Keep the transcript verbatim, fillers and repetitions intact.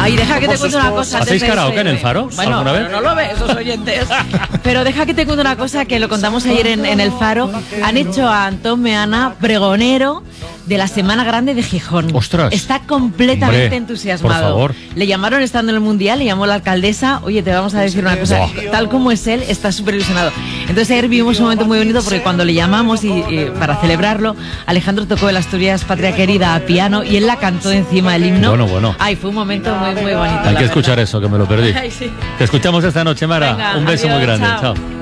Ay, deja que te cuente una cosa. ¿Hacéis karaoke en el Faro? Bueno, ¿Alguna vez? no lo ves, esos oyentes. Pero deja que te cuente una cosa que lo contamos ayer en, en el Faro. Han hecho a Antón Meana pregonero de la Semana Grande de Gijón. ¡Ostras! Está completamente Hombre, entusiasmado. por favor. Le llamaron estando en el Mundial, le llamó la alcaldesa. Oye, te vamos a decir una cosa. Buah. Tal como es él, está súper ilusionado. Entonces ayer vivimos un momento muy bonito porque cuando le llamamos y, y para celebrarlo, Alejandro tocó el Asturias Patria Querida a piano y él la cantó encima del himno. Bueno, bueno. Ay, fue un momento muy, muy bonito. Hay que escuchar verdad. eso, que me lo perdí. Ay, sí. Te escuchamos esta noche, Mara. Venga, Un beso adiós, muy grande. chao. Chao.